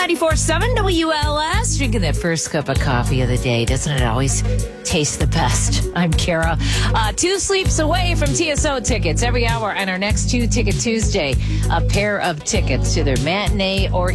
94.7 WLS. Drinking that first cup of coffee of the day. Doesn't it always taste the best? I'm Kara. 2 sleeps away from TSO tickets every hour on our next 2 Ticket Tuesday. A pair of tickets to their matinee or